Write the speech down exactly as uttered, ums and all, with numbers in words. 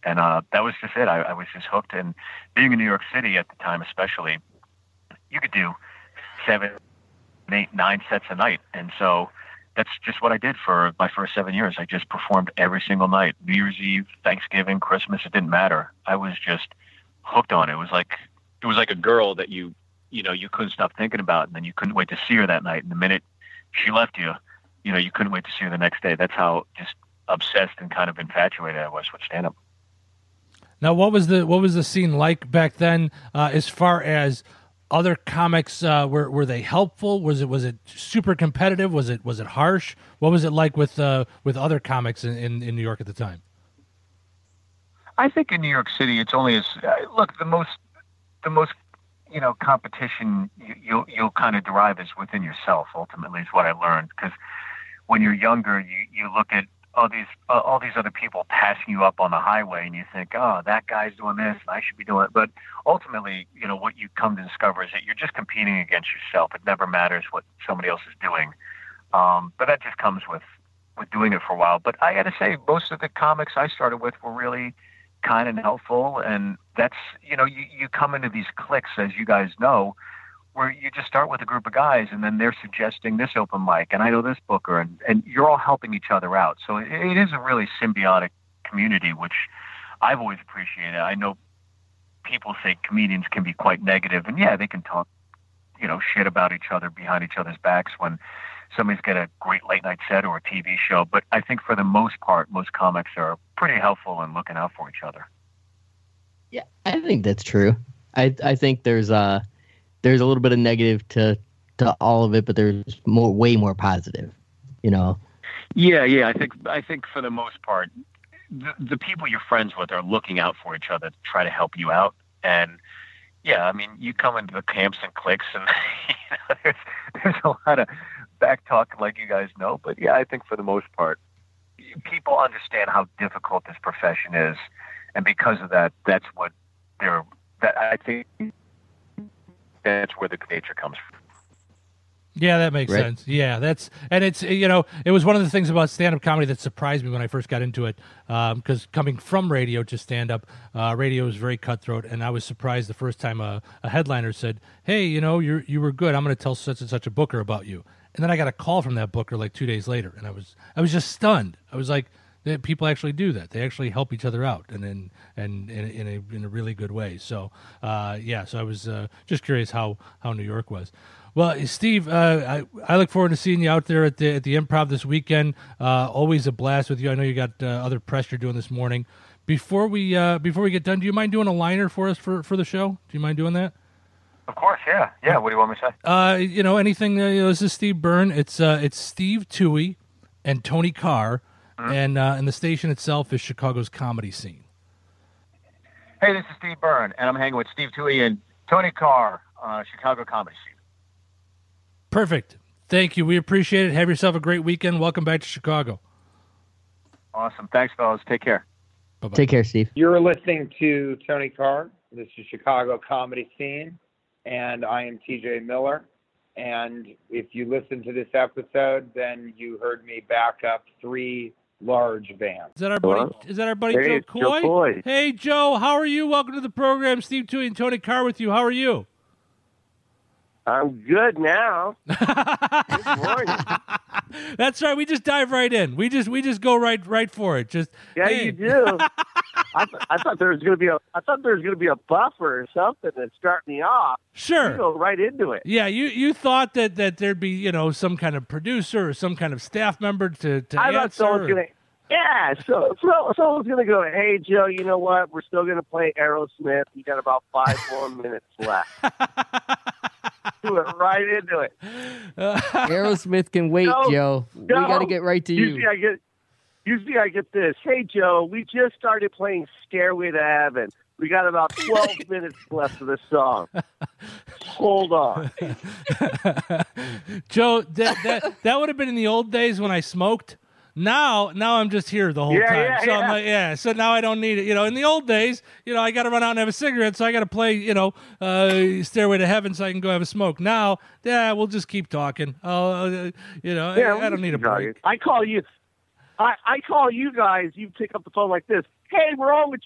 And uh, that was just it. I, I was just hooked. And being in New York City at the time, especially, you could do seven, eight, nine sets a night. And so that's just what I did for my first seven years. I just performed every single night, New Year's Eve, Thanksgiving, Christmas. It didn't matter. I was just hooked on it. It was like it was like a girl that you you know you couldn't stop thinking about, and then you couldn't wait to see her that night. And the minute she left you, you know you couldn't wait to see her the next day. That's how just obsessed and kind of infatuated I was with stand-up. Now, what was the what was the scene like back then, uh, as far as other comics? Uh, were were they helpful? Was it was it super competitive? Was it was it harsh? What was it like with uh, with other comics in, in, in New York at the time? I think in New York City, it's only as uh, look the most the most you know competition you, you'll you'll kind of derive is within yourself. Ultimately, is what I learned, because when you're younger, you you look at all these uh, all these other people passing you up on the highway, and you think, oh, that guy's doing this, and I should be doing it. But ultimately, you know, what you come to discover is that you're just competing against yourself. It never matters what somebody else is doing. Um, but that just comes with, with doing it for a while. But I got to say, most of the comics I started with were really kind and helpful. And that's, you know, you, you come into these cliques, as you guys know, where you just start with a group of guys, and then they're suggesting this open mic, and I know this booker, and, and you're all helping each other out. So it, it is a really symbiotic community, which I've always appreciated. I know people say comedians can be quite negative, and yeah, they can talk, you know, shit about each other behind each other's backs when somebody's got a great late night set or a T V show. But I think for the most part, most comics are pretty helpful and looking out for each other. Yeah, I think that's true. I I think there's uh there's a little bit of negative to to all of it, but there's more way more positive, you know. Yeah, yeah. I think I think for the most part, the, the people you're friends with are looking out for each other to try to help you out. And yeah, I mean, you come into the camps and cliques, and you know, there's there's a lot of back talk, like you guys know. But yeah, I think for the most part, people understand how difficult this profession is, and because of that, that's what they're. That I think that's where the good nature comes from. Yeah, that makes right. sense. Yeah, that's and it's you know it was one of the things about stand-up comedy that surprised me when I first got into it, because um, coming from radio to stand-up, uh, radio is very cutthroat, and I was surprised the first time a, a headliner said, "Hey, you know, you you were good. I'm going to tell such and such a booker about you." And then I got a call from that booker like two days later, and I was I was just stunned. I was like, people actually do that. They actually help each other out, and in and in, in a in a really good way. So uh, yeah, so I was uh, just curious how how New York was. Well, Steve, uh, I, I look forward to seeing you out there at the at the Improv this weekend. Uh, always a blast with you. I know you got uh, other press you're doing this morning. Before we uh, before we get done, do you mind doing a liner for us for, for the show? Do you mind doing that? Of course, yeah, yeah. What do you want me to say? Uh, you know, anything. Uh, you know, this is Steve Byrne. It's uh, it's Steve Toohey and Tony Carr, mm-hmm. and uh, and the station itself is Chicago's comedy scene. Hey, this is Steve Byrne, and I'm hanging with Steve Toohey and Tony Carr, uh, Chicago comedy scene. Perfect. Thank you. We appreciate it. Have yourself a great weekend. Welcome back to Chicago. Awesome. Thanks, fellas. Take care. Bye-bye. Take care, Steve. You're listening to Tony Carr. This is Chicago Comedy Scene, and I am T J Miller. And if you listen to this episode, then you heard me back up three large bands. Is that our buddy? Hello? Is that our buddy hey, Joe Coy? Joe Coy? Hey, Joe. How are you? Welcome to the program. Steve Toohey and Tony Carr with you. How are you? I'm good now. Good morning. That's right. We just dive right in. We just we just go right right for it. Just yeah, hey. you do. I, th- I thought there was going to be a I thought there was going to be a buffer or something to start me off. Sure, you go right into it. Yeah, you, you thought that, that there'd be you know some kind of producer or some kind of staff member to to I answer. thought someone's going to. Yeah, so, so someone's going to go, hey, Joe, you know what? We're still going to play Aerosmith. You got about five more minutes left. Do it right into it. Aerosmith can wait, no, Joe. No. We got to get right to you. Usually I get, usually I get this. Hey, Joe, we just started playing Stairway to Heaven. We got about twelve minutes left of the song. Hold on. Joe, that, that, that would have been in the old days when I smoked. Now, now I'm just here the whole yeah, time. Yeah, so yeah. I'm like, yeah. So now I don't need it. You know, in the old days, you know, I got to run out and have a cigarette, so I got to play, you know, uh, Stairway to Heaven, so I can go have a smoke. Now, yeah, we'll just keep talking. Uh, you know, yeah, I, I don't need a break. I call you. I, I call you guys. You pick up the phone like this. Hey, we're on with